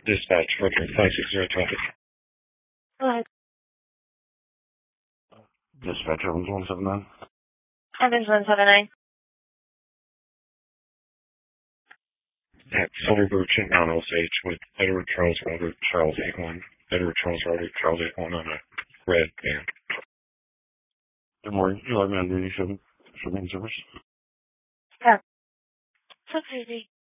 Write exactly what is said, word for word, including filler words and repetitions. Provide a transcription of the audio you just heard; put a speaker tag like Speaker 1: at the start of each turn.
Speaker 1: Dispatch, Frederick five six zero traffic.
Speaker 2: Go ahead.
Speaker 1: Dispatch, Evans one seven nine.
Speaker 2: Evans one seven nine.
Speaker 1: At Silver Birch in Mount Osage with Edward Charles Robert Charles eight one. Edward Charles Robert Charles eight one on a red van. Good morning. You like me on duty shipping, shipping service?
Speaker 2: Yeah. It's okay,